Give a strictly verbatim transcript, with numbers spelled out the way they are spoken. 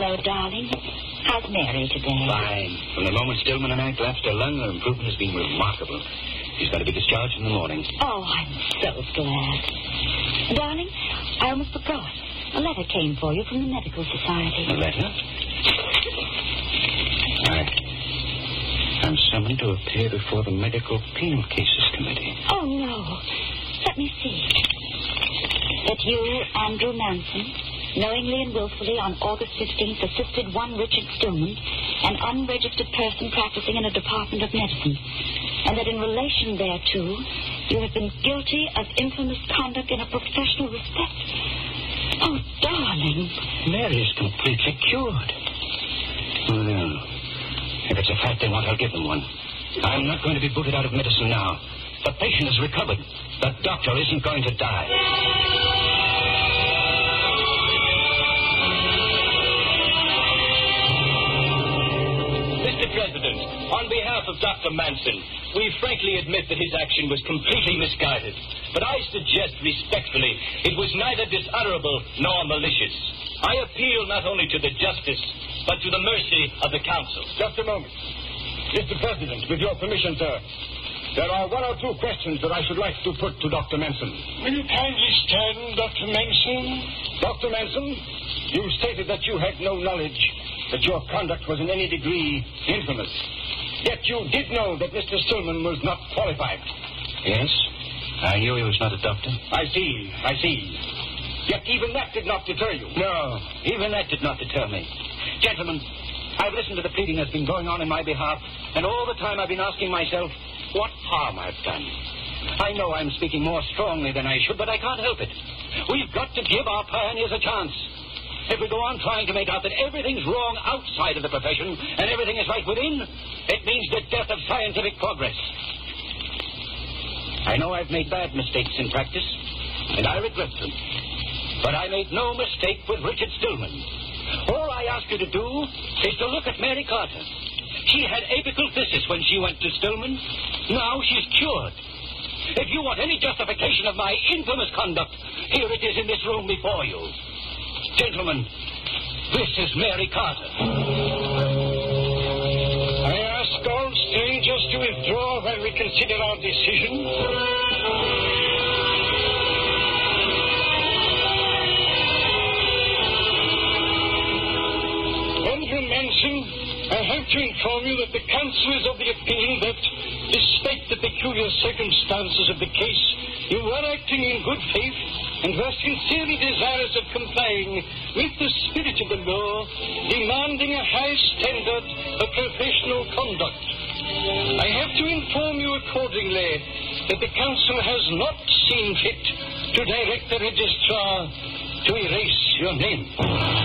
Hello, darling. How's Mary today? Fine. From the moment Stillman and I collapsed her lung, her improvement has been remarkable. She's going to be discharged in the morning. Oh, I'm so glad. Darling, I almost forgot. A letter came for you from the Medical Society. A letter? I... I'm summoned to appear before the Medical Penal Cases Committee. Oh, no. Let me see. That you, Andrew Manson, knowingly and willfully on August fifteenth assisted one Richard Stillman, an unregistered person practicing in a department of medicine, and that in relation thereto, you have been guilty of infamous conduct in a professional respect. Oh, darling. Mary is completely cured. Well, if it's a fact they want, I'll give them one. I'm not going to be booted out of medicine now. The patient has recovered. The doctor isn't going to die. Mister President, on behalf of Doctor Manson, we frankly admit that his action was completely misguided. But I suggest respectfully it was neither dishonorable nor malicious. I appeal not only to the justice, but to the mercy of the council. Just a moment. Mister President, with your permission, sir, there are one or two questions that I should like to put to Doctor Manson. Will you kindly stand, Doctor Manson? Doctor Manson, you stated that you had no knowledge that your conduct was in any degree infamous. Yet you did know that Mister Stillman was not qualified. Yes? I knew he was not a doctor. I see, I see. Yet even that did not deter you. No, even that did not deter me. Gentlemen, I've listened to the pleading that's been going on in my behalf, and all the time I've been asking myself what harm I've done. I know I'm speaking more strongly than I should, but I can't help it. We've got to give our pioneers a chance. If we go on trying to make out that everything's wrong outside of the profession and everything is right within, it means the death of scientific progress. I know I've made bad mistakes in practice, and I regret them. But I made no mistake with Richard Stillman. All I ask you to do is to look at Mary Carter. She had apical phthisis when she went to Stillman. Now she's cured. If you want any justification of my infamous conduct, here it is in this room before you. Gentlemen, this is Mary Carter. I ask all strangers to withdraw while we consider our decision. Andrew Manson, I have to inform you that the council is of the opinion that, despite the peculiar circumstances of the case, you were acting in good faith and were sincerely desirous of complying with the spirit of the law, demanding a high standard of professional conduct. I have to inform you accordingly that the council has not seen fit to direct the registrar to erase your name.